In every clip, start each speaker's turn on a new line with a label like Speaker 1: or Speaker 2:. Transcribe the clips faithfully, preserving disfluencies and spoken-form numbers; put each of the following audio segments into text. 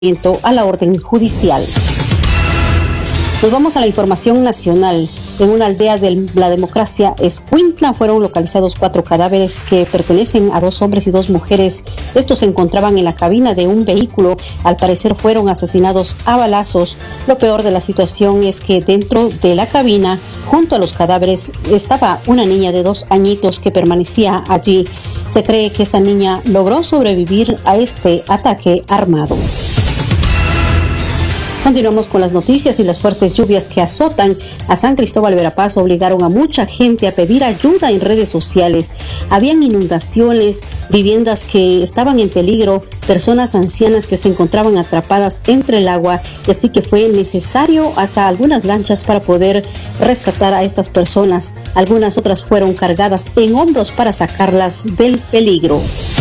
Speaker 1: a la orden judicial. Nos vamos a la información nacional. En una aldea de la democracia Escuintla fueron localizados cuatro cadáveres que pertenecen a dos hombres y dos mujeres. Estos se encontraban en la cabina de un vehículo. Al parecer fueron asesinados a balazos. Lo peor de la situación es que dentro de la cabina, junto a los cadáveres, estaba una niña de dos añitos que permanecía allí. Se cree que esta niña logró sobrevivir a este ataque armado. Continuamos con las noticias y las fuertes lluvias que azotan a San Cristóbal Verapaz obligaron a mucha gente a pedir ayuda en redes sociales. Habían inundaciones, viviendas que estaban en peligro, personas ancianas que se encontraban atrapadas entre el agua, y así que fue necesario hasta algunas lanchas para poder rescatar a estas personas. Algunas otras fueron cargadas en hombros para sacarlas del peligro.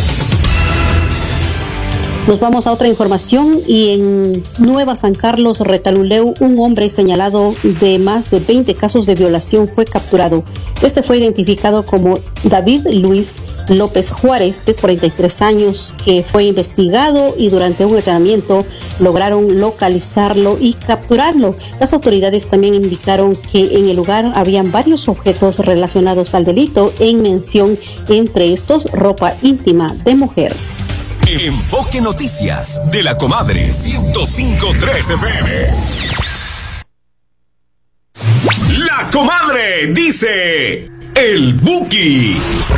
Speaker 1: Nos vamos a otra información y en Nueva San Carlos, Retaluleu, un hombre señalado de más de veinte casos de violación fue capturado. Este fue identificado como David Luis López Juárez, de cuarenta y tres años, que fue investigado y durante un allanamiento lograron localizarlo y capturarlo. Las autoridades también indicaron que en el lugar habían varios objetos relacionados al delito, en mención entre estos ropa íntima de mujer.
Speaker 2: Enfoque Noticias de la Comadre ciento cinco punto tres F M. La Comadre dice el Buki.